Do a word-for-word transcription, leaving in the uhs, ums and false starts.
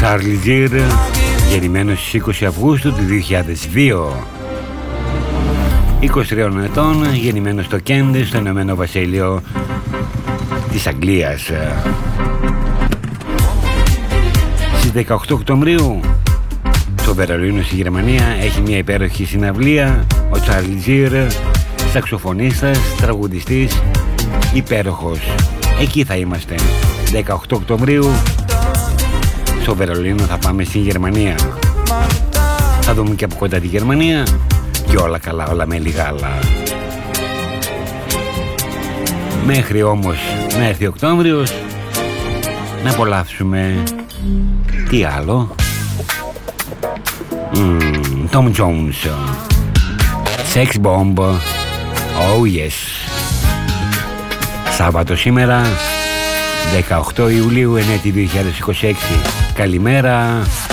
Τσάρλι Τζιρ, γεννημένος στις είκοσι Αυγούστου του δύο χιλιάδες δύο. είκοσι τριών ετών, γεννημένος στο Κέντ, στο Ηνωμένο Βασίλειο της Αγγλίας. Στις δεκαοκτώ Οκτωβρίου, στο Βερολίνο στη Γερμανία, έχει μια υπέροχη συναυλία ο Τσάρλι Τζιρ, σαξοφωνίστας, τραγουδιστής, υπέροχος. Εκεί θα είμαστε δεκαοκτώ Οκτωβρίου στο Βερολίνο, θα πάμε στην Γερμανία. Θα δούμε και από κοντά τη Γερμανία και όλα καλά, όλα με λιγάλα. Μέχρι όμως να έρθει Οκτώβριος να απολαύσουμε τι άλλο. mm, Tom Jones, Sex Bomb. Oh yes. Σάββατο σήμερα, δεκαοκτώ Ιουλίου, ενέτη δύο χιλιάδες είκοσι έξι. Καλημέρα.